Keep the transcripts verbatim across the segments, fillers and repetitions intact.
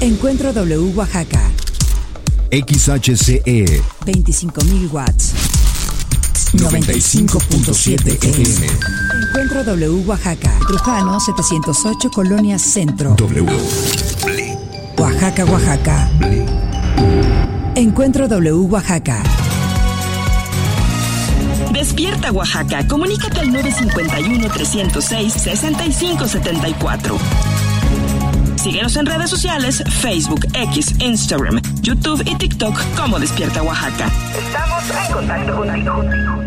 Encuentro W Oaxaca. X H C E veinticinco mil watts. noventa y cinco punto siete F M. Encuentro W Oaxaca. Trujano setecientos ocho, Colonia Centro. W. Oaxaca, Oaxaca. Encuentro W Oaxaca. Despierta Oaxaca. Comunícate al nueve cinco uno, tres cero seis, seis cinco siete cuatro. Síguenos en redes sociales, Facebook, X, Instagram, YouTube y TikTok como Despierta Oaxaca. Estamos en contacto contigo.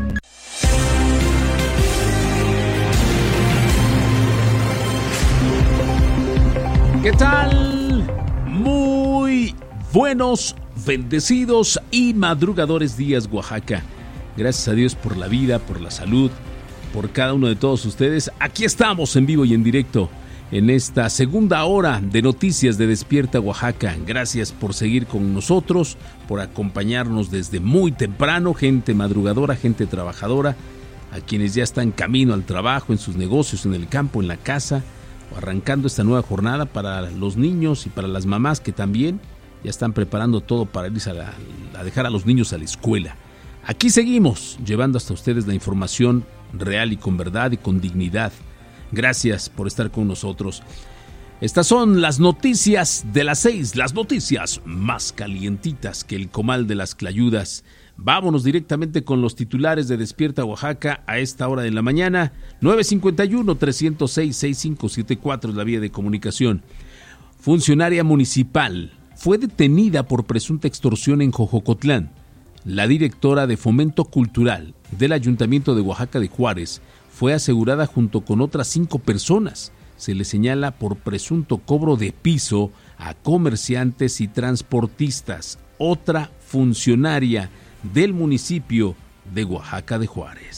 ¿Qué tal? Muy buenos, bendecidos y madrugadores días, Oaxaca. Gracias a Dios por la vida, por la salud, por cada uno de todos ustedes. Aquí estamos en vivo y en directo en esta segunda hora de noticias de Despierta Oaxaca. Gracias por seguir con nosotros, por acompañarnos desde muy temprano, gente madrugadora, gente trabajadora, a quienes ya están camino al trabajo, en sus negocios, en el campo, en la casa, o arrancando esta nueva jornada para los niños y para las mamás que también ya están preparando todo para irse a, la, a dejar a los niños a la escuela. Aquí seguimos llevando hasta ustedes la información real y con verdad y con dignidad. Gracias por estar con nosotros. Estas son las noticias de las seis, las noticias más calientitas que el comal de las clayudas. Vámonos directamente con los titulares de Despierta Oaxaca a esta hora de la mañana. nueve cinco uno, tres cero seis, seis cinco siete cuatro es la vía de comunicación. Funcionaria municipal fue detenida por presunta extorsión en Jojocotlán. La directora de Fomento Cultural del Ayuntamiento de Oaxaca de Juárez fue asegurada junto con otras cinco personas. Se le señala por presunto cobro de piso a comerciantes y transportistas. Otra funcionaria del municipio de Oaxaca de Juárez.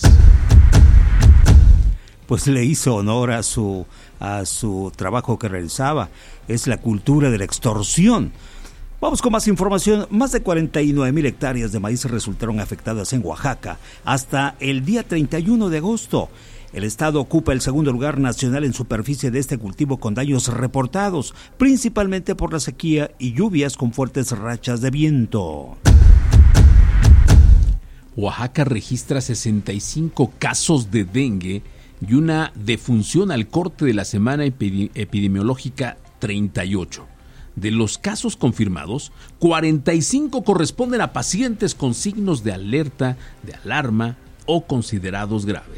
Pues le hizo honor a su, a su trabajo que realizaba. Es la cultura de la extorsión. Vamos con más información. Más de cuarenta y nueve mil hectáreas de maíz resultaron afectadas en Oaxaca hasta el día treinta y uno de agosto. El estado ocupa el segundo lugar nacional en superficie de este cultivo con daños reportados, principalmente por la sequía y lluvias con fuertes rachas de viento. Oaxaca registra sesenta y cinco casos de dengue y una defunción al corte de la semana epidemi- epidemiológica treinta y ocho. De los casos confirmados, cuarenta y cinco corresponden a pacientes con signos de alerta, de alarma o considerados graves.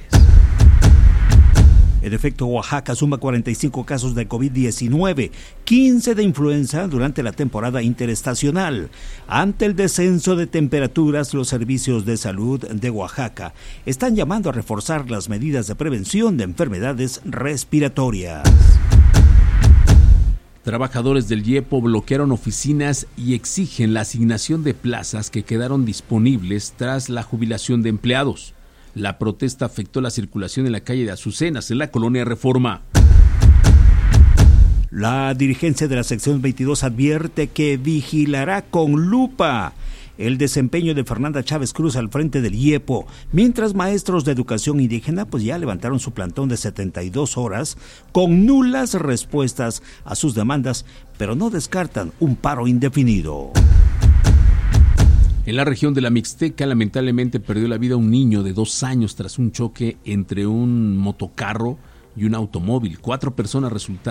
En efecto, Oaxaca suma cuarenta y cinco casos de COVID diecinueve, quince de influenza durante la temporada interestacional. Ante el descenso de temperaturas, los servicios de salud de Oaxaca están llamando a reforzar las medidas de prevención de enfermedades respiratorias. Trabajadores del IEPO bloquearon oficinas y exigen la asignación de plazas que quedaron disponibles tras la jubilación de empleados. La protesta afectó la circulación en la calle de Azucenas, en la colonia Reforma. La dirigencia de la sección veintidós advierte que vigilará con lupa el desempeño de Fernanda Chávez Cruz al frente del IEPO, mientras maestros de educación indígena pues ya levantaron su plantón de setenta y dos horas con nulas respuestas a sus demandas, pero no descartan un paro indefinido. En la región de la Mixteca, lamentablemente perdió la vida un niño de dos años tras un choque entre un motocarro y un automóvil. Cuatro personas resultaron